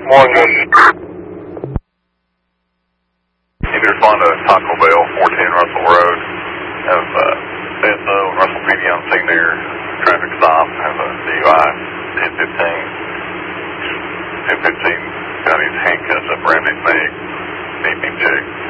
Morning. You need to respond to Taco Bell, 410 Russell Road. Have Bethel, Russell PD on scene there. Traffic stop. Have a DUI, 1015. 1015 got his handcuffs up around his neck. Need me checked.